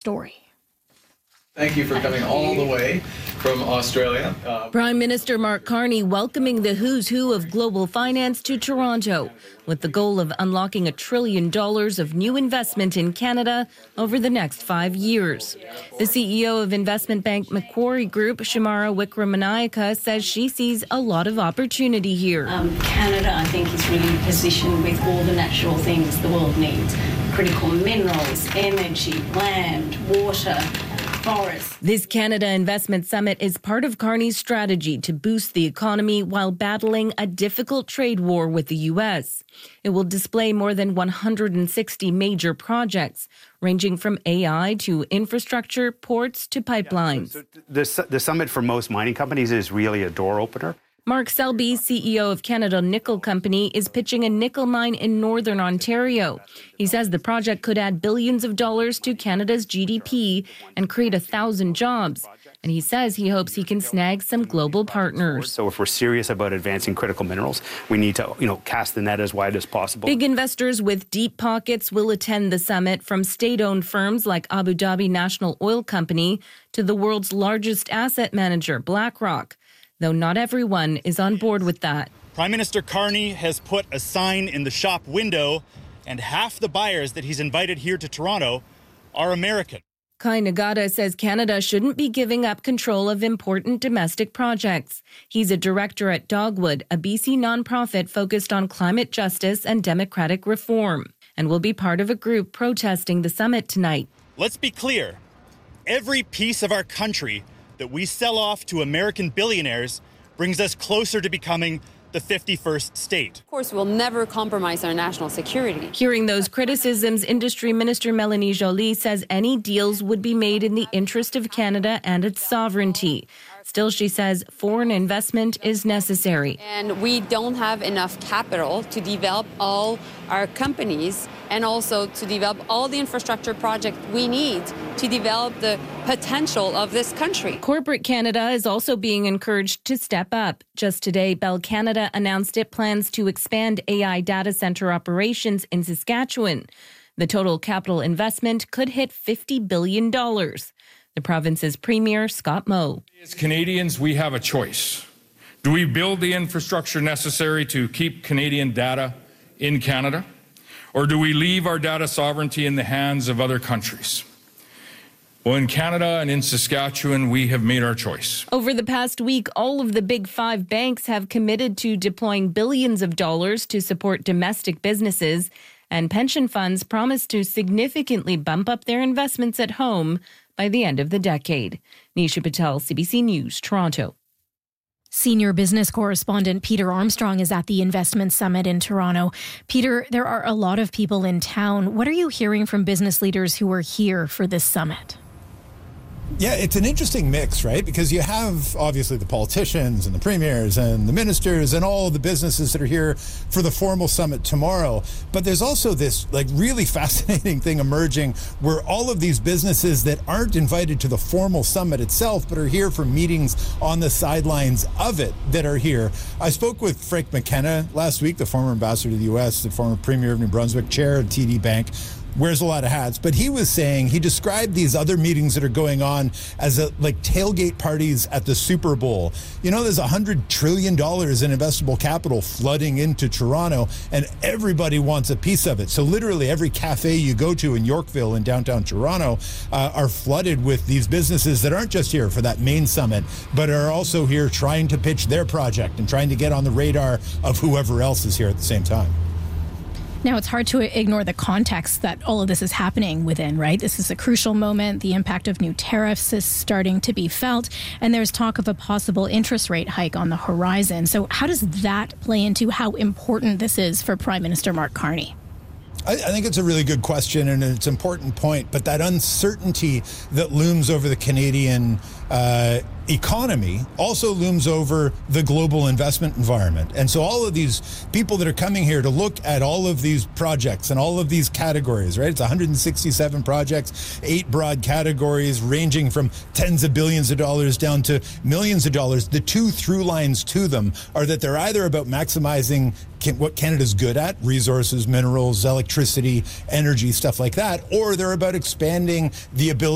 story. Thank you for coming all the way from Australia. Prime Minister Mark Carney welcoming the who's who of global finance to Toronto with the goal of unlocking $1 trillion of new investment in Canada over the next 5 years. The CEO of investment bank Macquarie Group, Shamara Wickramanayake, says she sees a lot of opportunity here. Canada, I think, is really positioned with all the natural things the world needs. Critical minerals, energy, land, water, forest. This Canada Investment Summit is part of Carney's strategy to boost the economy while battling a difficult trade war with the U.S. It will display more than 160 major projects, ranging from AI to infrastructure, ports to pipelines. The summit for most mining companies is really a door opener. Mark Selby, CEO of Canada Nickel Company, is pitching a nickel mine in northern Ontario. He says the project could add billions of dollars to Canada's GDP and create 1,000 jobs. And he says he hopes he can snag some global partners. So if we're serious about advancing critical minerals, we need to, cast the net as wide as possible. Big investors with deep pockets will attend the summit, from state-owned firms like Abu Dhabi National Oil Company to the world's largest asset manager, BlackRock. Though not everyone is on board with that. Prime Minister Carney has put a sign in the shop window, and half the buyers that he's invited here to Toronto are American. Kai Nagata says Canada shouldn't be giving up control of important domestic projects. He's a director at Dogwood, a BC nonprofit focused on climate justice and democratic reform, and will be part of a group protesting the summit tonight. Let's be clear. Every piece of our country that we sell off to American billionaires brings us closer to becoming the 51st state. Of course, we'll never compromise our national security. Hearing those criticisms, Industry Minister Mélanie Joly says any deals would be made in the interest of Canada and its sovereignty. Still, she says foreign investment is necessary. And we don't have enough capital to develop all our companies and also to develop all the infrastructure projects we need to develop the potential of this country. Corporate Canada is also being encouraged to step up. Just today, Bell Canada announced it plans to expand AI data center operations in Saskatchewan. The total capital investment could hit $50 billion. The province's Premier, Scott Moe. As Canadians, we have a choice. Do we build the infrastructure necessary to keep Canadian data in Canada? Or do we leave our data sovereignty in the hands of other countries? Well, in Canada and in Saskatchewan, we have made our choice. Over the past week, all of the big five banks have committed to deploying billions of dollars to support domestic businesses, and pension funds promise to significantly bump up their investments at home by the end of the decade. Nisha Patel, CBC News, Toronto. Senior business correspondent Peter Armstrong is at the Investment Summit in Toronto. Peter, there are a lot of people in town. What are you hearing from business leaders who are here for this summit? Yeah, it's an interesting mix, right? Because you have obviously the politicians and the premiers and the ministers and all the businesses that are here for the formal summit tomorrow. But there's also this really fascinating thing emerging where all of these businesses that aren't invited to the formal summit itself, but are here for meetings on the sidelines of it that are here. I spoke with Frank McKenna last week, the former ambassador to the U.S., the former premier of New Brunswick, chair of TD Bank. Wears a lot of hats, but he was saying, he described these other meetings that are going on as tailgate parties at the Super Bowl. There's $100 trillion in investable capital flooding into Toronto, and everybody wants a piece of it. So literally every cafe you go to in Yorkville in downtown Toronto are flooded with these businesses that aren't just here for that main summit, but are also here trying to pitch their project and trying to get on the radar of whoever else is here at the same time. Now, it's hard to ignore the context that all of this is happening within, right? This is a crucial moment. The impact of new tariffs is starting to be felt, and there's talk of a possible interest rate hike on the horizon. So how does that play into how important this is for Prime Minister Mark Carney? I think it's a really good question, and it's an important point, but that uncertainty that looms over the Canadian economy also looms over the global investment environment. And so all of these people that are coming here to look at all of these projects and all of these categories, right? It's 167 projects, 8 broad categories ranging from tens of billions of dollars down to millions of dollars. The two through lines to them are that they're either about maximizing what Canada's good at, resources, minerals, electricity, energy, stuff like that, or they're about expanding the ability